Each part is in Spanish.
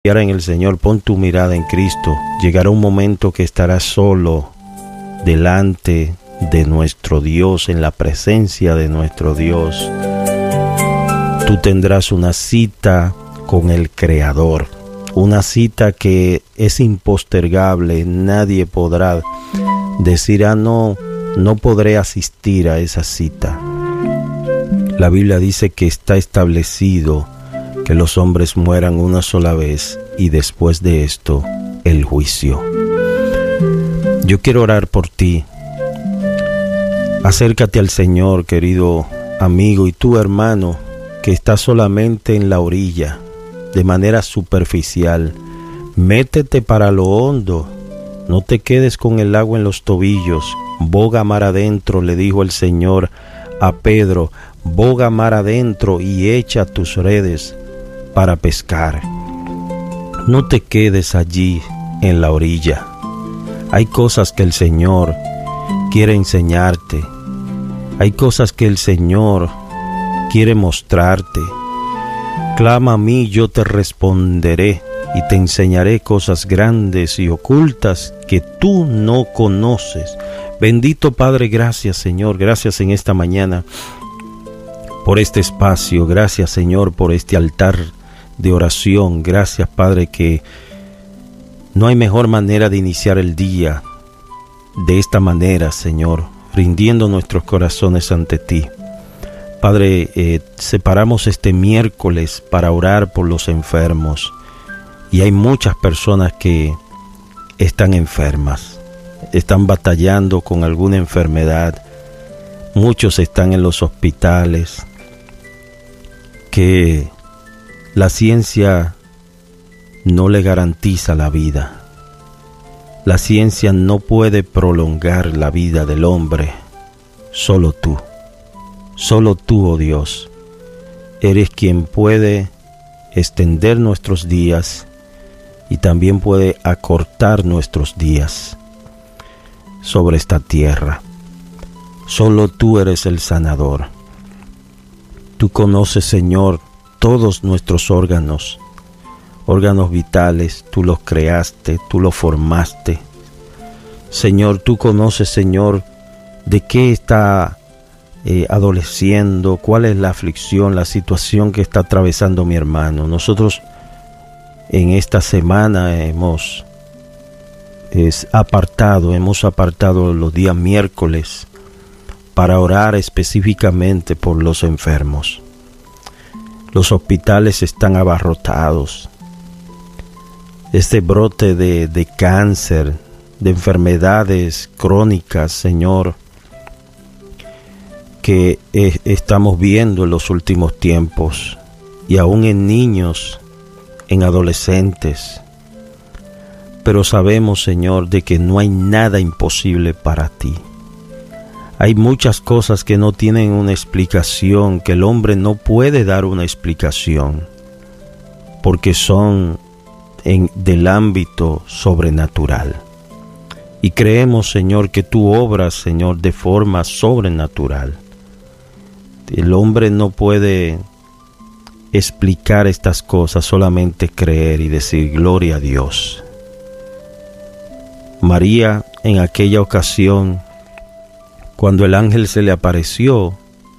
En el Señor, pon tu mirada en Cristo. Llegará un momento que estarás solo delante de nuestro Dios, en la presencia de nuestro Dios. Tú tendrás una cita con el Creador, una cita que es impostergable. Nadie podrá decir, no podré asistir a esa cita. La Biblia dice que está establecido que los hombres mueran una sola vez y después de esto el juicio. Yo quiero orar por ti. Acércate al Señor, querido amigo, y tú, hermano, que estás solamente en la orilla, de manera superficial. Métete para lo hondo, no te quedes con el agua en los tobillos. Boga mar adentro, le dijo el Señor a Pedro, boga mar adentro y echa tus redes para pescar. No te quedes allí en la orilla. Hay cosas que el Señor quiere enseñarte. Hay cosas que el Señor quiere mostrarte. Clama a mí, yo te responderé y te enseñaré cosas grandes y ocultas que tú no conoces. Bendito Padre, gracias Señor, gracias en esta mañana por este espacio. Gracias Señor por este altar de oración. Gracias Padre, que no hay mejor manera de iniciar el día de esta manera, Señor, rindiendo nuestros corazones ante ti. Padre, separamos este miércoles para orar por los enfermos, y hay muchas personas que están enfermas, están batallando con alguna enfermedad. Muchos están en los hospitales, que la ciencia no le garantiza la vida. La ciencia no puede prolongar la vida del hombre. Solo tú, oh Dios, eres quien puede extender nuestros días y también puede acortar nuestros días sobre esta tierra. Solo tú eres el sanador. Tú conoces, Señor, todos nuestros órganos vitales. Tú los creaste, tú los formaste. Señor, tú conoces, Señor, de qué está adoleciendo, cuál es la aflicción, la situación que está atravesando mi hermano. Nosotros en esta semana hemos apartado los días miércoles para orar específicamente por los enfermos. Los hospitales están abarrotados. Este brote de cáncer, de enfermedades crónicas, Señor, que estamos viendo en los últimos tiempos, y aún en niños, en adolescentes. Pero sabemos, Señor, de que no hay nada imposible para ti. Hay muchas cosas que no tienen una explicación, que el hombre no puede dar una explicación, porque son del ámbito sobrenatural. Y creemos, Señor, que tú obras, Señor, de forma sobrenatural. El hombre no puede explicar estas cosas, solamente creer y decir gloria a Dios. María, en aquella ocasión, cuando el ángel se le apareció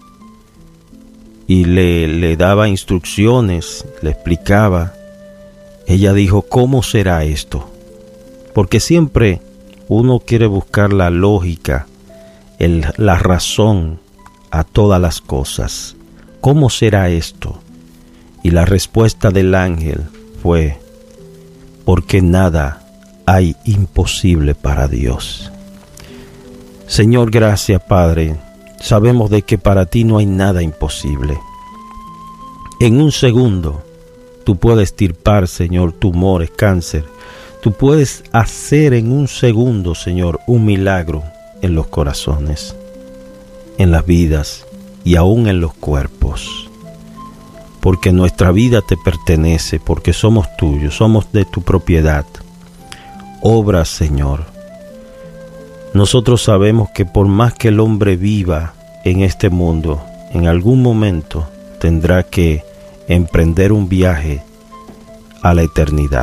y le daba instrucciones, le explicaba, ella dijo, ¿cómo será esto? Porque siempre uno quiere buscar la lógica, la razón a todas las cosas. ¿Cómo será esto? Y la respuesta del ángel fue, porque nada hay imposible para Dios. Señor, gracias, Padre. Sabemos de que para ti no hay nada imposible. En un segundo, tú puedes extirpar, Señor, tumores, cáncer. Tú puedes hacer en un segundo, Señor, un milagro en los corazones, en las vidas y aún en los cuerpos. Porque nuestra vida te pertenece, porque somos tuyos, somos de tu propiedad. Obra, Señor. Nosotros sabemos que por más que el hombre viva en este mundo, en algún momento tendrá que emprender un viaje a la eternidad.